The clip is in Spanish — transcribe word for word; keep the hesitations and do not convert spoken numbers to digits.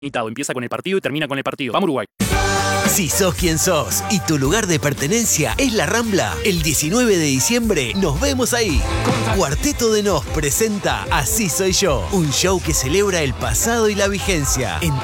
Empieza con el partido y termina con el partido. Vamos Uruguay. Si sos quien sos y tu lugar de pertenencia es la Rambla, el diecinueve de diciembre nos vemos ahí. Cuarteto de Nos presenta Así Soy Yo, un show que celebra el pasado y la vigencia.